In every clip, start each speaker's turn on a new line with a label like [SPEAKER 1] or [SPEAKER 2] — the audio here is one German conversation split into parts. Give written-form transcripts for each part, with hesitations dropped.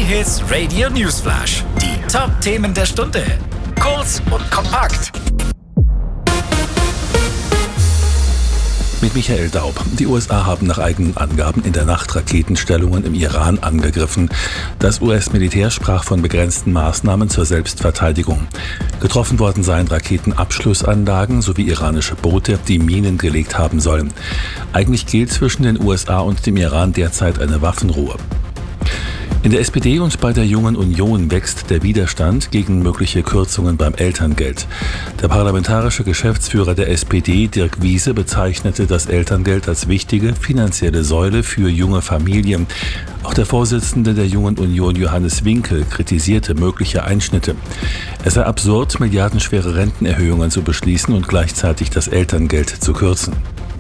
[SPEAKER 1] J-Hits Radio Newsflash. Die Top-Themen der Stunde. Kurz und kompakt.
[SPEAKER 2] Mit Michael Daub. Die USA haben nach eigenen Angaben in der Nacht Raketenstellungen im Iran angegriffen. Das US-Militär sprach von begrenzten Maßnahmen zur Selbstverteidigung. Getroffen worden seien Raketenabschlussanlagen sowie iranische Boote, die Minen gelegt haben sollen. Eigentlich gilt zwischen den USA und dem Iran derzeit eine Waffenruhe. In der SPD und bei der Jungen Union wächst der Widerstand gegen mögliche Kürzungen beim Elterngeld. Der parlamentarische Geschäftsführer der SPD, Dirk Wiese, bezeichnete das Elterngeld als wichtige finanzielle Säule für junge Familien. Auch der Vorsitzende der Jungen Union, Johannes Winkel, kritisierte mögliche Einschnitte. Es sei absurd, milliardenschwere Rentenerhöhungen zu beschließen und gleichzeitig das Elterngeld zu kürzen.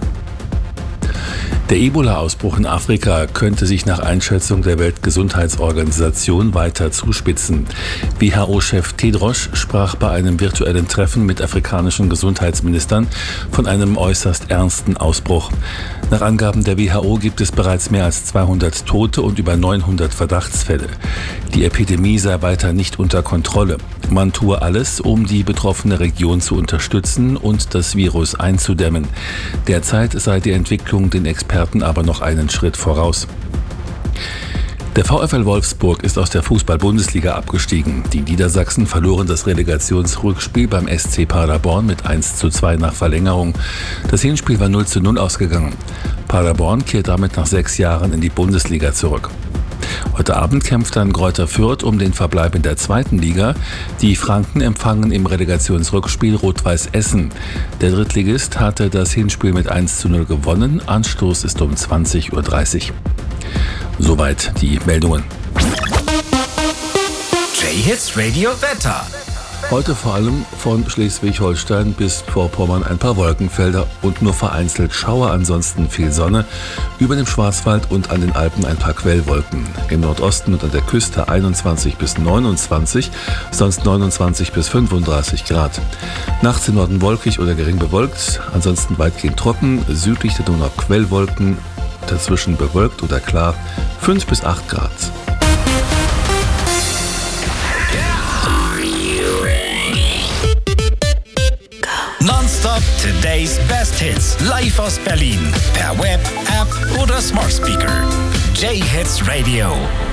[SPEAKER 2] Der Ebola-Ausbruch in Afrika könnte sich nach Einschätzung der Weltgesundheitsorganisation weiter zuspitzen. WHO-Chef Tedros sprach bei einem virtuellen Treffen mit afrikanischen Gesundheitsministern von einem äußerst ernsten Ausbruch. Nach Angaben der WHO gibt es bereits mehr als 200 Tote und über 900 Verdachtsfälle. Die Epidemie sei weiter nicht unter Kontrolle. Man tue alles, um die betroffene Region zu unterstützen und das Virus einzudämmen. Derzeit sei die Entwicklung den Experten aber noch einen Schritt voraus. Der VfL Wolfsburg ist aus der Fußball-Bundesliga abgestiegen. Die Niedersachsen verloren das Relegationsrückspiel beim SC Paderborn mit 1:2 nach Verlängerung. Das Hinspiel war 0:0 ausgegangen. Paderborn kehrt damit nach 6 Jahren in die Bundesliga zurück. Heute Abend kämpft dann Greuther Fürth um den Verbleib in der 2. Liga. Die Franken empfangen im Relegationsrückspiel Rot-Weiß Essen. Der Drittligist hatte das Hinspiel mit 1:0 gewonnen. Anstoß ist um 20:30 Uhr. Soweit die Meldungen.
[SPEAKER 1] J-Hits Radio Wetter.
[SPEAKER 2] Heute vor allem von Schleswig-Holstein bis Vorpommern ein paar Wolkenfelder und nur vereinzelt Schauer, ansonsten viel Sonne. Über dem Schwarzwald und an den Alpen ein paar Quellwolken. Im Nordosten und an der Küste 21 bis 29, sonst 29 bis 35 Grad. Nachts im Norden wolkig oder gering bewölkt, ansonsten weitgehend trocken. Südlich der Donau Quellwolken, dazwischen bewölkt oder klar, 5 bis 8 Grad.
[SPEAKER 1] Nonstop Today's Best Hits. Live aus Berlin. Per Web, App oder Smart Speaker. J-Hits Radio.